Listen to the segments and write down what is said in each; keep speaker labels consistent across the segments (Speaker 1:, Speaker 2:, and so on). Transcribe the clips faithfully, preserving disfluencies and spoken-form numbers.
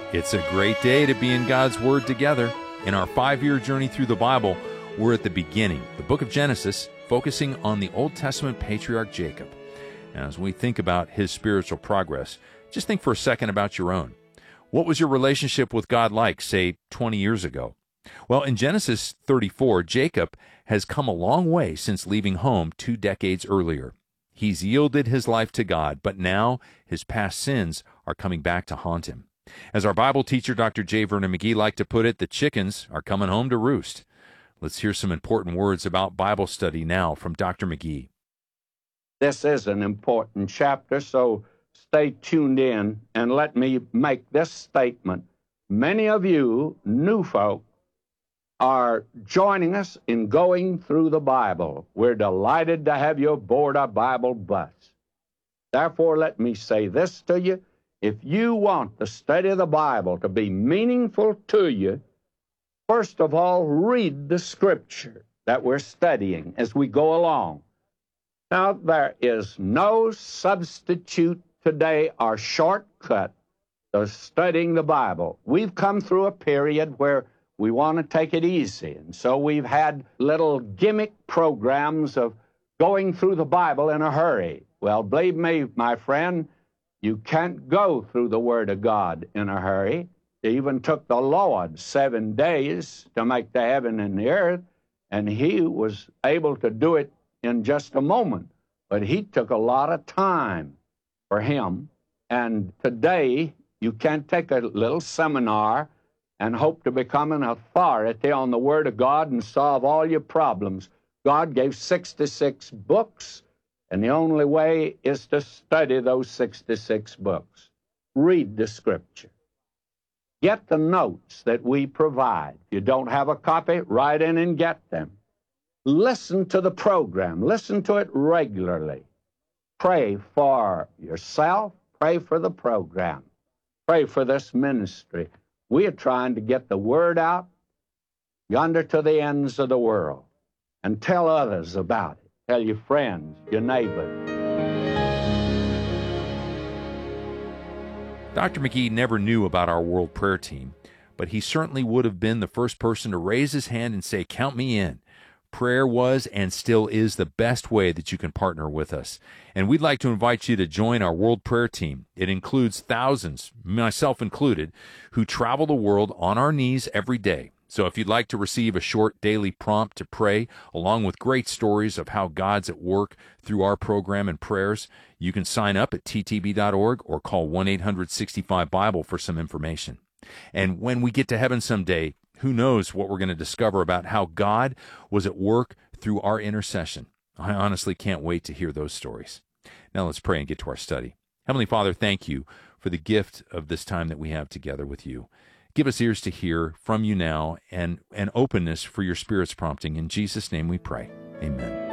Speaker 1: It's a great day to be in God's Word together. In our five-year journey through the Bible, we're at the beginning, the book of Genesis, focusing on the Old Testament patriarch Jacob. And as we think about his spiritual progress, just think for a second about your own. What was your relationship with God like, say, twenty years ago? Well, in Genesis thirty-four, Jacob has come a long way since leaving home two decades earlier. He's yielded his life to God, but now his past sins are coming back to haunt him. As our Bible teacher, Doctor J. Vernon McGee, liked to put it, the chickens are coming home to roost. Let's hear some important words about Bible study now from Doctor McGee.
Speaker 2: This is an important chapter, so stay tuned in and let me make this statement. Many of you new folk are joining us in going through the Bible. We're delighted to have you aboard our Bible bus. Therefore, let me say this to you. If you want the study of the Bible to be meaningful to you, first of all, read the Scripture that we're studying as we go along. Now, there is no substitute today or shortcut to studying the Bible. We've come through a period where we want to take it easy, and so we've had little gimmick programs of going through the Bible in a hurry. Well, believe me, my friend, you can't go through the Word of God in a hurry. It even took the Lord seven days to make the heaven and the earth, and he was able to do it in just a moment. But he took a lot of time for him. And today, you can't take a little seminar and hope to become an authority on the Word of God and solve all your problems. God gave sixty-six books, and the only way is to study those sixty-six books. Read the Scripture. Get the notes that we provide. If you don't have a copy, write in and get them. Listen to the program. Listen to it regularly. Pray for yourself. Pray for the program. Pray for this ministry. We are trying to get the word out yonder to the ends of the world and tell others about it. Tell your friends, your neighbors.
Speaker 1: Doctor McGee never knew about our World Prayer Team, but he certainly would have been the first person to raise his hand and say, "Count me in." Prayer was and still is the best way that you can partner with us. And we'd like to invite you to join our World Prayer Team. It includes thousands, myself included, who travel the world on our knees every day. So if you'd like to receive a short daily prompt to pray, along with great stories of how God's at work through our program and prayers, you can sign up at t t b dot org or call one eight hundred sixty-five Bible for some information. And when we get to heaven someday, who knows what we're going to discover about how God was at work through our intercession. I honestly can't wait to hear those stories. Now let's pray and get to our study. Heavenly Father, thank you for the gift of this time that we have together with you. Give us ears to hear from you now and an openness for your Spirit's prompting. In Jesus' name we pray. Amen.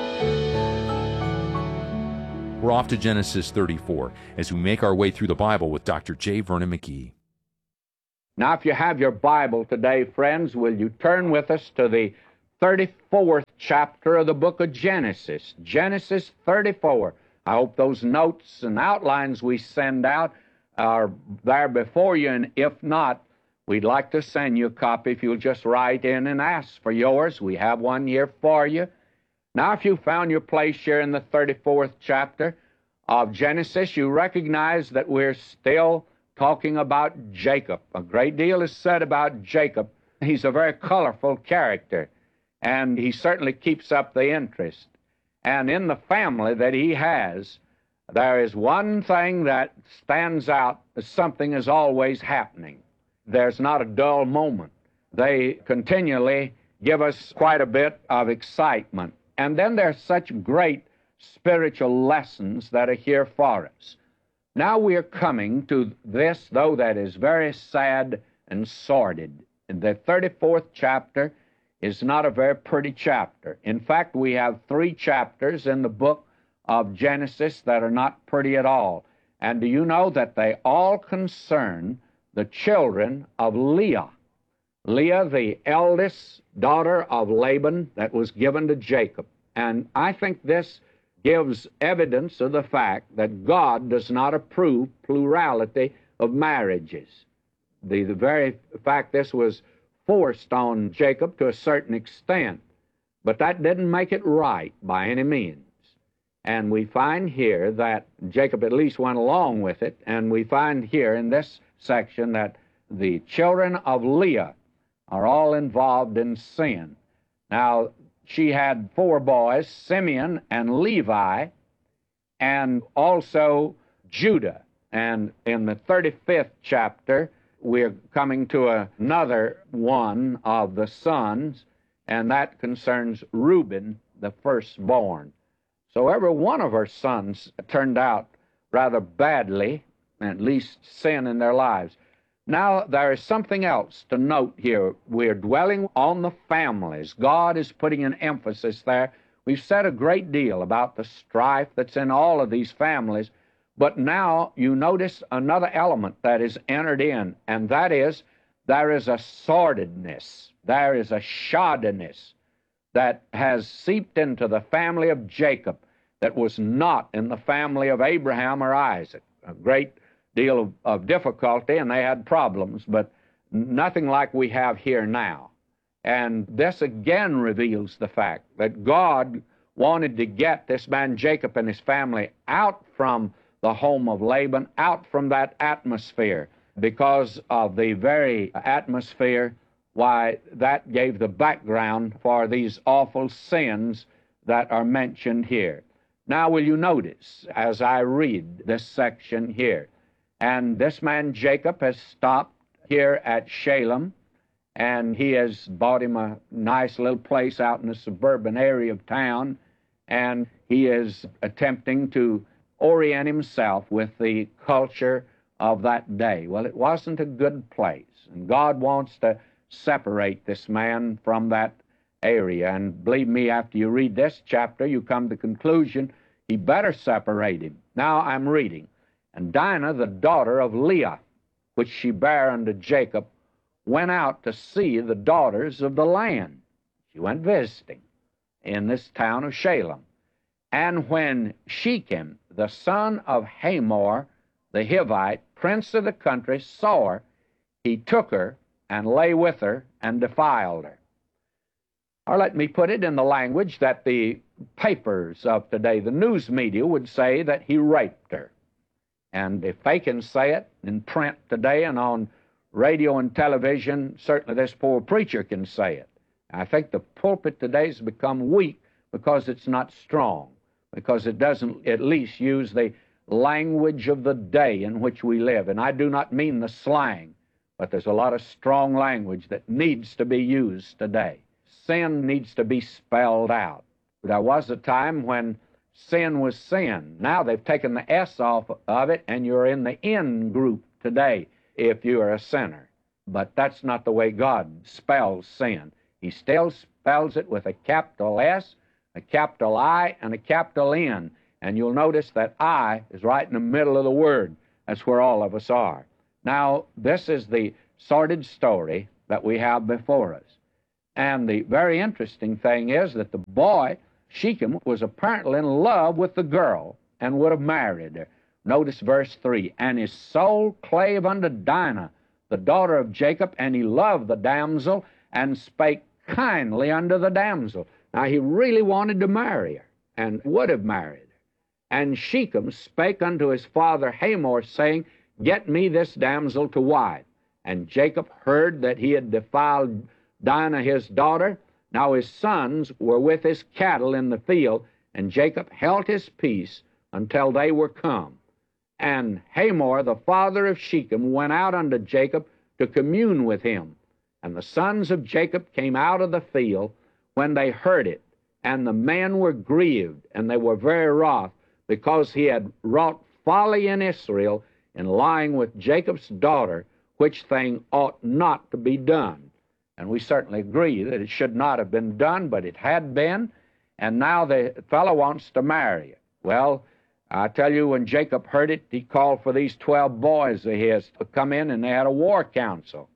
Speaker 1: We're off to Genesis thirty-four as we make our way through the Bible with Doctor J. Vernon McGee.
Speaker 2: Now, if you have your Bible today, friends, will you turn with us to the thirty-fourth chapter of the book of Genesis, Genesis thirty-four. I hope those notes and outlines we send out are there before you, and if not, we'd like to send you a copy if you'll just write in and ask for yours. We have one here for you. Now, if you found your place here in the thirty-fourth chapter of Genesis, you recognize that we're still talking about Jacob. A great deal is said about Jacob. He's a very colorful character, and he certainly keeps up the interest. And in the family that he has, there is one thing that stands out as something is always happening. There's not a dull moment. They continually give us quite a bit of excitement. And then there's such great spiritual lessons that are here for us. Now we are coming to this, though, that is very sad and sordid. The thirty-fourth chapter is not a very pretty chapter. In fact, we have three chapters in the book of Genesis that are not pretty at all. And do you know that they all concern the children of Leah? Leah, the eldest daughter of Laban that was given to Jacob. And I think this gives evidence of the fact that God does not approve plurality of marriages. The, the very fact this was forced on Jacob to a certain extent, but that didn't make it right by any means. And we find here that Jacob at least went along with it, and we find here in this section that the children of Leah are all involved in sin. Now, she had four boys, Simeon and Levi, and also Judah. And in the thirty-fifth chapter, we're coming to another one of the sons, and that concerns Reuben, the firstborn. So every one of her sons turned out rather badly, at least sin in their lives. Now, there is something else to note here. We're dwelling on the families. God is putting an emphasis there. We've said a great deal about the strife that's in all of these families, but now you notice another element that is entered in, and that is there is a sordidness, there is a shoddiness that has seeped into the family of Jacob that was not in the family of Abraham or Isaac. A great deal of, of difficulty, and they had problems, but nothing like we have here now. And this again reveals the fact that God wanted to get this man Jacob and his family out from the home of Laban, out from that atmosphere, because of the very atmosphere, why, that gave the background for these awful sins that are mentioned here. Now, will you notice, as I read this section here, and this man Jacob has stopped here at Shalem, and he has bought him a nice little place out in the suburban area of town, and he is attempting to orient himself with the culture of that day. Well, it wasn't a good place, and God wants to separate this man from that area. And believe me, after you read this chapter, you come to the conclusion he better separate him. Now I'm reading. And Dinah, the daughter of Leah, which she bare unto Jacob, went out to see the daughters of the land. She went visiting in this town of Shalem. And when Shechem, the son of Hamor, the Hivite, prince of the country, saw her, he took her and lay with her and defiled her. Or let me put it in the language that the papers of today, the news media, would say that he raped her. And if they can say it in print today and on radio and television, certainly this poor preacher can say it. I think the pulpit today has become weak because it's not strong, because it doesn't at least use the language of the day in which we live. And I do not mean the slang, but there's a lot of strong language that needs to be used today. Sin needs to be spelled out. There was a time when sin was sin. Now they've taken the S off of it, and you're in the N group today if you are a sinner. But that's not the way God spells sin. He still spells it with a capital S, a capital I, and a capital N. And you'll notice that I is right in the middle of the word. That's where all of us are. Now, this is the sordid story that we have before us. And the very interesting thing is that the boy, Shechem, was apparently in love with the girl and would have married her. Notice verse three. And his soul clave unto Dinah, the daughter of Jacob, and he loved the damsel, and spake kindly unto the damsel. Now, he really wanted to marry her, and would have married her. And Shechem spake unto his father Hamor, saying, Get me this damsel to wife. And Jacob heard that he had defiled Dinah his daughter. Now his sons were with his cattle in the field, and Jacob held his peace until they were come. And Hamor, the father of Shechem, went out unto Jacob to commune with him. And the sons of Jacob came out of the field when they heard it. And the men were grieved, and they were very wroth, because he had wrought folly in Israel in lying with Jacob's daughter, which thing ought not to be done. And we certainly agree that it should not have been done, but it had been, and now the fellow wants to marry it. Well, I tell you, when Jacob heard it, he called for these twelve boys of his to come in, and they had a war council.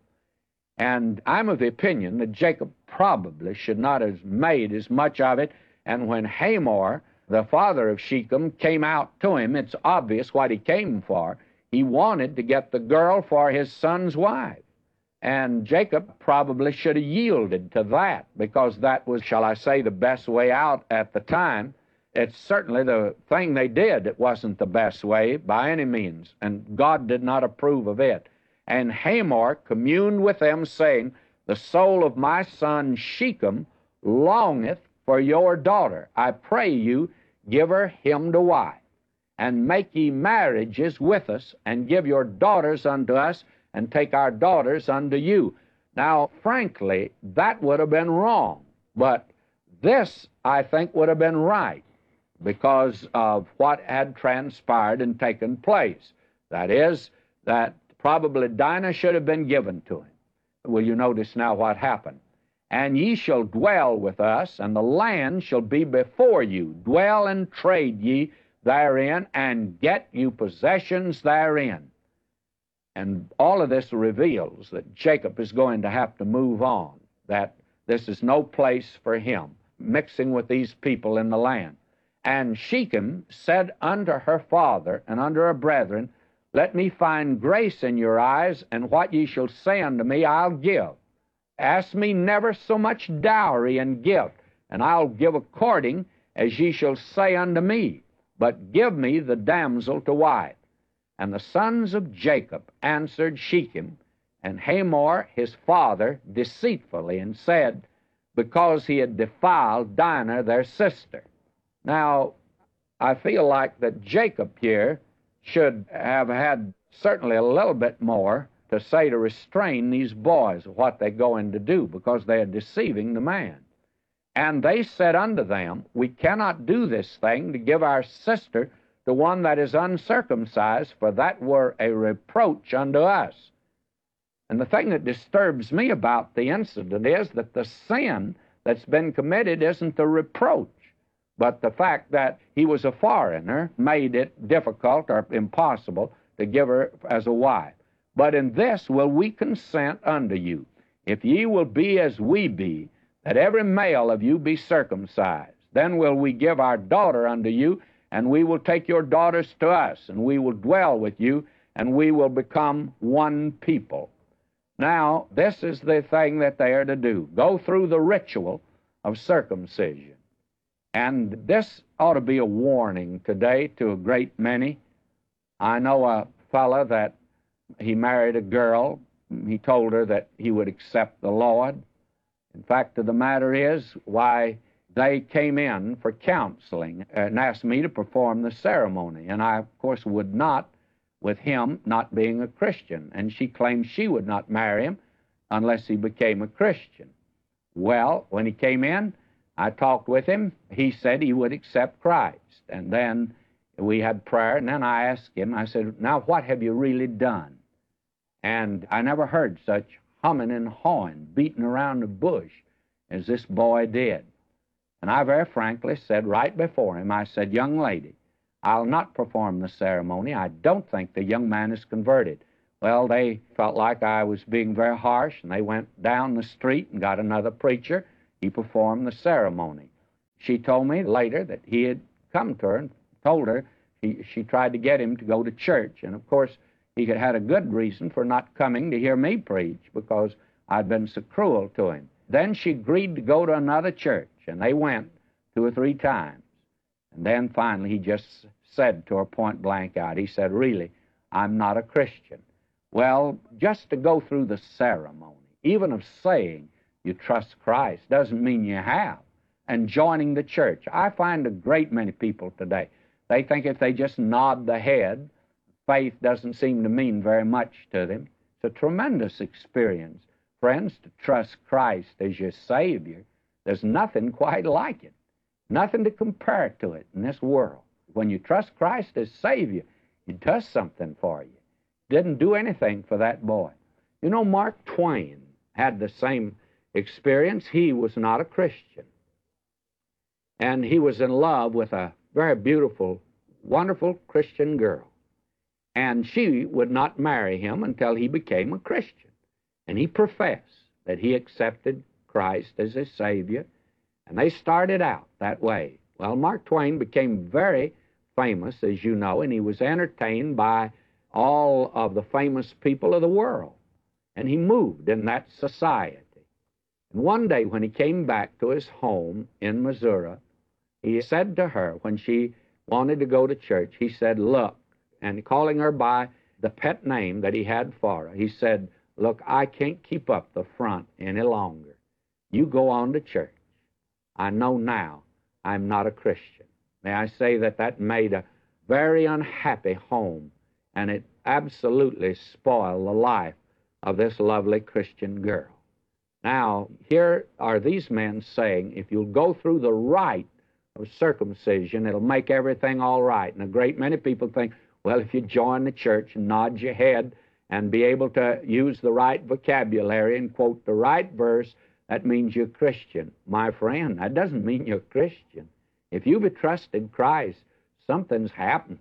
Speaker 2: And I'm of the opinion that Jacob probably should not have made as much of it, and when Hamor, the father of Shechem, came out to him, it's obvious what he came for. he wanted to get the girl for his son's wife. And Jacob probably should have yielded to that, because that was, shall I say, the best way out at the time. It's certainly the thing they did. It wasn't the best way by any means, and God did not approve of it. And Hamor communed with them, saying, the soul of my son Shechem longeth for your daughter. I pray you, give her him to wife, and make ye marriages with us, and give your daughters unto us, and take our daughters unto you. Now, frankly, that would have been wrong, but this, I think, would have been right, because of what had transpired and taken place. That is, that probably Dinah should have been given to him. Will you notice now what happened? And ye shall dwell with us, and the land shall be before you. Dwell and trade ye therein, and get you possessions therein. And all of this reveals that Jacob is going to have to move on, that this is no place for him, mixing with these people in the land. And Shechem said unto her father and unto her brethren, let me find grace in your eyes, and what ye shall say unto me I'll give. Ask me never so much dowry and gift, and I'll give according as ye shall say unto me. But give me the damsel to wife. And the sons of Jacob answered Shechem and Hamor his father deceitfully, and said, because he had defiled Dinah their sister. Now, I feel like that Jacob here should have had certainly a little bit more to say to restrain these boys of what they're going to do, because they are deceiving the man. And they said unto them, we cannot do this thing to give our sister to one that is uncircumcised, for that were a reproach unto us. And the thing that disturbs me about the incident is that the sin that's been committed isn't the reproach, but the fact that he was a foreigner made it difficult or impossible to give her as a wife. But in this will we consent unto you, if ye will be as we be, that every male of you be circumcised. Then will we give our daughter unto you, and we will take your daughters to us, and we will dwell with you, and we will become one people. Now, this is the thing that they are to do, go through the ritual of circumcision. And this ought to be a warning today to a great many. I know a fellow that he married a girl. He told her that he would accept the Lord. In fact, the matter is, why, they came in for counseling and asked me to perform the ceremony. And I, of course, would not, with him not being a Christian. And she claimed she would not marry him unless he became a Christian. Well, when he came in, I talked with him. He said he would accept Christ. And then we had prayer, and then I asked him, I said, now what have you really done? And I never heard such humming and hawing, beating around the bush as this boy did. And I very frankly said right before him, I said, young lady, I'll not perform the ceremony. I don't think the young man is converted. Well, they felt like I was being very harsh, and they went down the street and got another preacher. He performed the ceremony. She told me later that he had come to her and told her he, she tried to get him to go to church. And, of course, he had had a good reason for not coming to hear me preach, because I'd been so cruel to him. Then she agreed to go to another church, and they went two or three times. And then finally he just said to her point blank out, he said, really, I'm not a Christian. Well, just to go through the ceremony, even of saying you trust Christ, doesn't mean you have. And joining the church. I find a great many people today, they think if they just nod the head, faith doesn't seem to mean very much to them. It's a tremendous experience, friends, to trust Christ as your Savior. There's nothing quite like it, nothing to compare to it in this world. When you trust Christ as Savior, He does something for you. Didn't do anything for that boy. You know, Mark Twain had the same experience. He was not a Christian. And he was in love with a very beautiful, wonderful Christian girl. And she would not marry him until he became a Christian. And he professed that he accepted Christ as his Savior. And they started out that way. Well, Mark Twain became very famous, as you know, and he was entertained by all of the famous people of the world. And he moved in that society. And one day when he came back to his home in Missouri, he said to her, when she wanted to go to church, he said, look, and calling her by the pet name that he had for her, he said, look, I can't keep up the front any longer. You go on to church. I know now I'm not a Christian. May I say that that made a very unhappy home, and it absolutely spoiled the life of this lovely Christian girl. Now, here are these men saying, if you'll go through the rite of circumcision, it'll make everything all right. And a great many people think, well, if you join the church and nod your head and be able to use the right vocabulary and quote the right verse, that means you're Christian. My friend, that doesn't mean you're Christian. If you've trusted Christ, something's happened.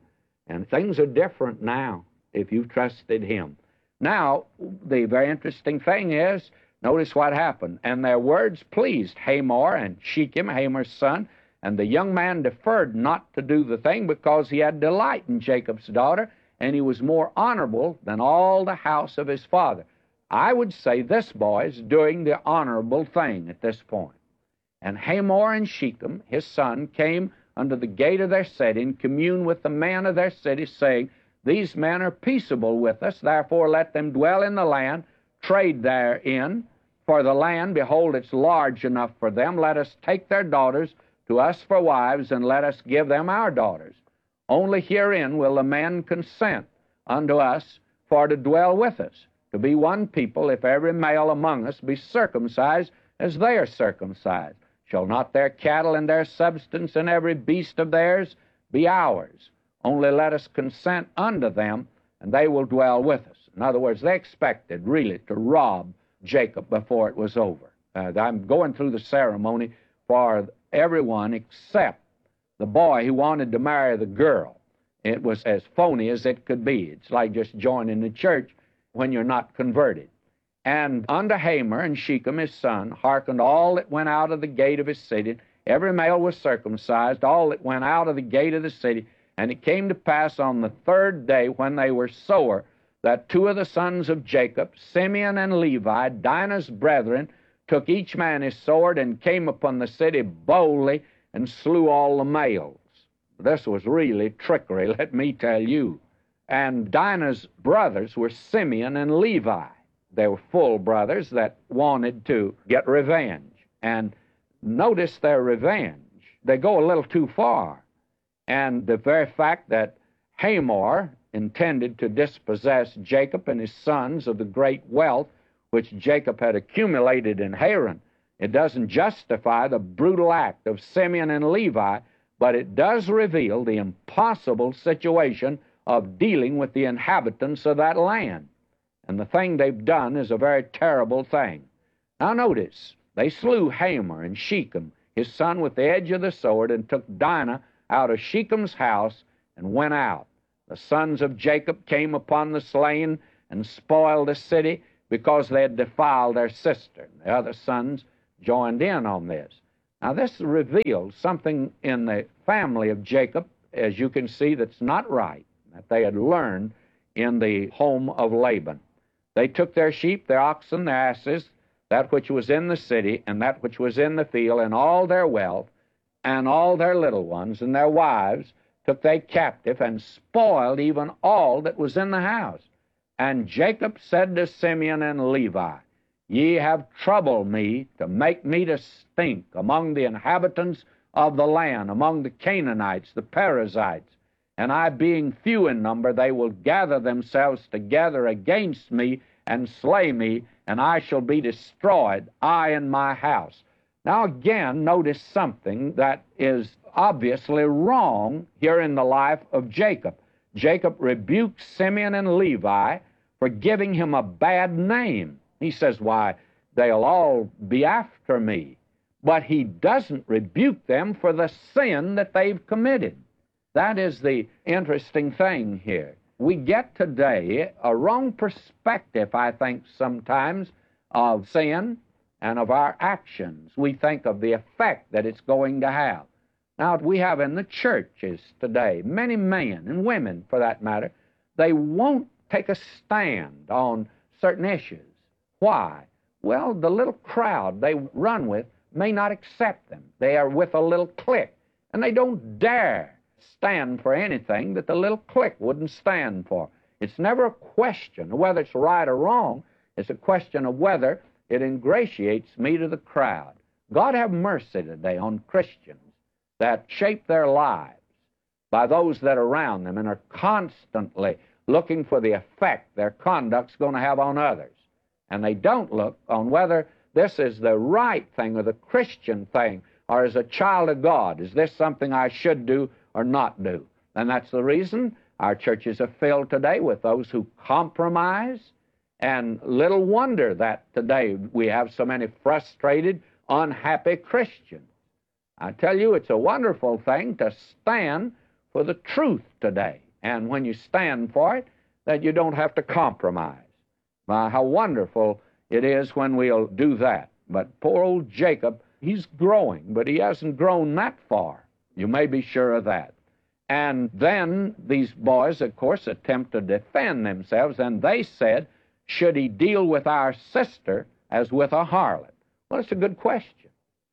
Speaker 2: And things are different now if you've trusted Him. Now, the very interesting thing is, notice what happened. And their words pleased Hamor and Shechem, Hamor's son, and the young man deferred not to do the thing because he had delight in Jacob's daughter, and he was more honorable than all the house of his father. I would say this boy is doing the honorable thing at this point. And Hamor and Shechem, his son, came unto the gate of their city and communed with the men of their city, saying, these men are peaceable with us, therefore let them dwell in the land, trade therein. For the land, behold, it's large enough for them. Let us take their daughters to us for wives, and let us give them our daughters. Only herein will the men consent unto us for to dwell with us, to be one people, if every male among us be circumcised as they are circumcised. Shall not their cattle and their substance and every beast of theirs be ours? Only let us consent unto them, and they will dwell with us. In other words, they expected really to rob Jacob before it was over. Uh, I'm going through the ceremony for everyone except the boy who wanted to marry the girl. It was as phony as it could be. It's like just joining the church when you're not converted. And unto Hamor and Shechem his son hearkened all that went out of the gate of his city. Every male was circumcised, all that went out of the gate of the city. And it came to pass on the third day, when they were sower, that two of the sons of Jacob, Simeon and Levi, Dinah's brethren, took each man his sword and came upon the city boldly and slew all the males. This was really trickery, let me tell you. And Dinah's brothers were Simeon and Levi. They were full brothers that wanted to get revenge. And notice their revenge. They go a little too far. And the very fact that Hamor intended to dispossess Jacob and his sons of the great wealth which Jacob had accumulated in Haran, it doesn't justify the brutal act of Simeon and Levi, but it does reveal the impossible situation of dealing with the inhabitants of that land. And the thing they've done is a very terrible thing. Now notice, they slew Hamor and Shechem, his son, with the edge of the sword, and took Dinah out of Shechem's house and went out. The sons of Jacob came upon the slain and spoiled the city because they had defiled their sister. The other sons joined in on this. Now this reveals something in the family of Jacob, as you can see, that's not right, that they had learned in the home of Laban. They took their sheep, their oxen, their asses, that which was in the city and that which was in the field, and all their wealth, and all their little ones, and their wives, took they captive, and spoiled even all that was in the house. And Jacob said to Simeon and Levi, Ye have troubled me to make me to stink among the inhabitants of the land, among the Canaanites, the Perizzites. And I being few in number, they will gather themselves together against me and slay me, and I shall be destroyed, I and my house. Now again, notice something that is obviously wrong here in the life of Jacob. Jacob rebuked Simeon and Levi for giving him a bad name. He says, why, they'll all be after me. But he doesn't rebuke them for the sin that they've committed. That is the interesting thing here. We get today a wrong perspective, I think, sometimes of sin and of our actions. We think of the effect that it's going to have. Now, we have in the churches today many men and women, for that matter, they won't take a stand on certain issues. Why? Well, the little crowd they run with may not accept them. They are with a little clique, and they don't dare stand for anything that the little clique wouldn't stand for. It's never a question of whether it's right or wrong. It's a question of whether it ingratiates me to the crowd. God have mercy today on Christians that shape their lives by those that are around them and are constantly looking for the effect their conduct's going to have on others. And they don't look on whether this is the right thing or the Christian thing, or as a child of God, is this something I should do or not do? And that's the reason our churches are filled today with those who compromise, and little wonder that today we have so many frustrated, unhappy Christians. I tell you, it's a wonderful thing to stand for the truth today. And when you stand for it, that you don't have to compromise. Uh, how wonderful it is when we'll do that. But poor old Jacob, he's growing, but he hasn't grown that far. You may be sure of that. And then these boys, of course, attempt to defend themselves, and they said, should he deal with our sister as with a harlot? Well, it's a good question.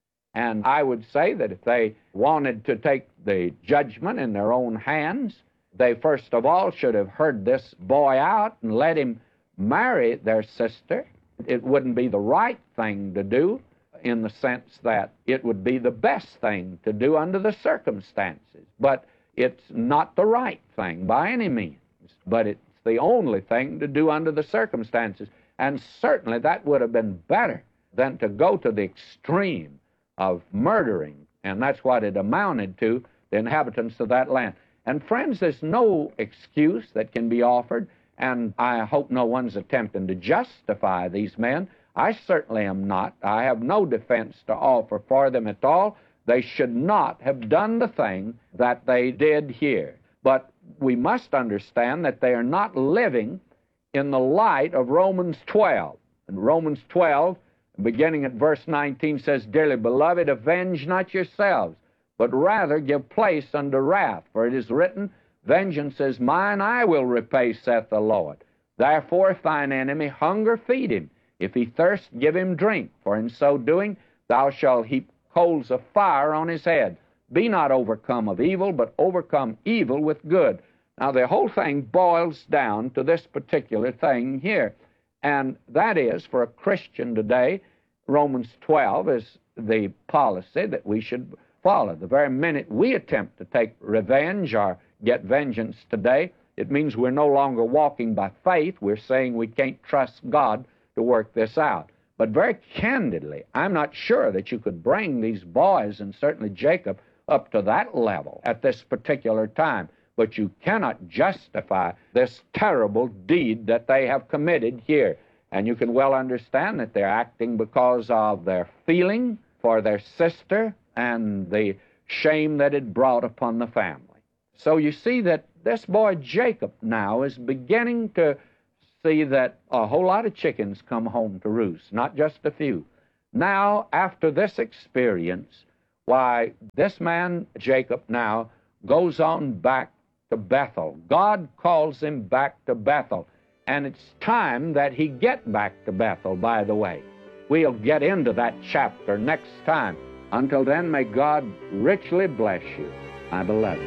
Speaker 2: And I would say that if they wanted to take the judgment in their own hands, they first of all should have heard this boy out and let him marry their sister. It wouldn't be the right thing to do in the sense that it would be the best thing to do under the circumstances. But it's not the right thing by any means. But it's the only thing to do under the circumstances. And certainly that would have been better than to go to the extreme of murdering. And that's what it amounted to, the inhabitants of that land. And friends, there's no excuse that can be offered, and I hope no one's attempting to justify these men. I certainly am not. I have no defense to offer for them at all. They should not have done the thing that they did here. But we must understand that they are not living in the light of Romans twelve. And Romans twelve, beginning at verse nineteen, says, Dearly beloved, avenge not yourselves, but rather give place unto wrath. For it is written, Vengeance is mine, I will repay, saith the Lord. Therefore, if thine enemy hunger, feed him. If he thirst, give him drink. For in so doing, thou shalt heap coals of fire on his head. Be not overcome of evil, but overcome evil with good. Now, the whole thing boils down to this particular thing here. And that is, for a Christian today, Romans twelve is the policy that we should follow. The very minute we attempt to take revenge or get vengeance today, it means we're no longer walking by faith. We're saying we can't trust God to work this out. But very candidly, I'm not sure that you could bring these boys, and certainly Jacob, up to that level at this particular time. But you cannot justify this terrible deed that they have committed here. And you can well understand that they're acting because of their feeling for their sister and the shame that it brought upon the family. So you see that this boy Jacob now is beginning to see that a whole lot of chickens come home to roost, not just a few. Now, after this experience, why, this man Jacob now goes on back to Bethel. God calls him back to Bethel. And it's time that he get back to Bethel, by the way. We'll get into that chapter next time. Until then, may God richly bless you, my beloved.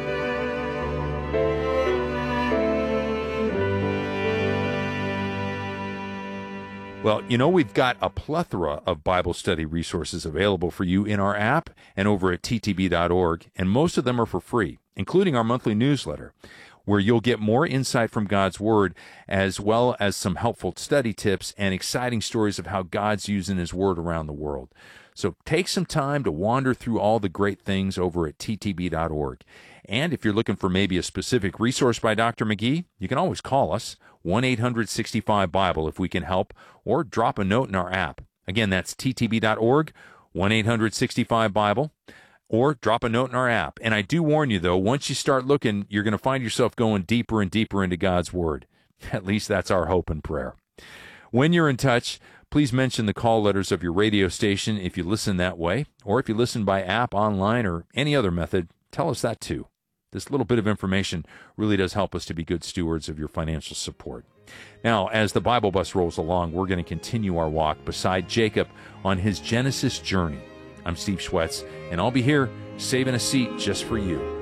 Speaker 1: Well, you know, we've got a plethora of Bible study resources available for you in our app and over at T T B dot org, and most of them are for free, including our monthly newsletter, where you'll get more insight from God's Word, as well as some helpful study tips and exciting stories of how God's using His Word around the world. So take some time to wander through all the great things over at T T B dot org. And if you're looking for maybe a specific resource by Doctor McGee, you can always call us, one eight hundred sixty-five Bible, if we can help, or drop a note in our app. Again, that's T T B dot org, one eight hundred sixty-five Bible, or drop a note in our app. And I do warn you, though, once you start looking, you're going to find yourself going deeper and deeper into God's Word. At least that's our hope and prayer. When you're in touch, please mention the call letters of your radio station if you listen that way, or if you listen by app, online, or any other method, tell us that too. this little bit of information really does help us to be good stewards of your financial support. Now, as the Bible Bus rolls along, we're going to continue our walk beside Jacob on his Genesis journey. I'm Steve Schwetz, and I'll be here saving a seat just for you.